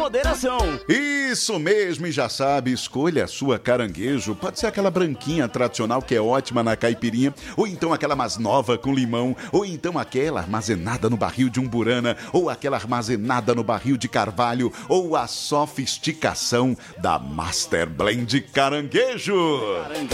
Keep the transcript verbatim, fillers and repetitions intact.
moderação. Isso mesmo, e já sabe, escolha a sua caranguejo. Pode ser aquela branquinha tradicional que é ótima na caipirinha, ou então aquela mais nova com limão, ou então aquela armazenada no barril de umburana, ou aquela armazenada no barril de carvalho, ou a sofisticação da Master Blend Caranguejo.